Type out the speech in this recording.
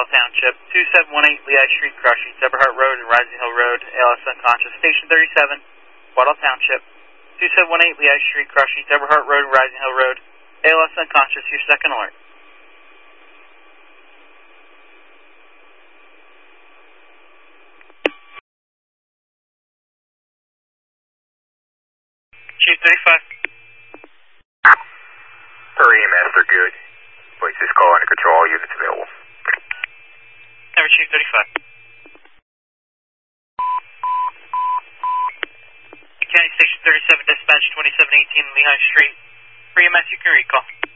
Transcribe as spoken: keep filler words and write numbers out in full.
Township, two seven one eight Lehigh Street, Cross Street, Eberhart Road, and Rising Hill Road, A L S unconscious. Station thirty-seven, Waddell Township, two seven one eight Lehigh Street, Cross Street, Eberhart Road, and Rising Hill Road, A L S unconscious. Your second alert. Chief thirty-five. Per E M S, they're good. Place this call under control, all units available. Number Chief thirty-five. County Station thirty-seven, dispatch twenty-seven eighteen Lehigh Street. For E M S, you can recall.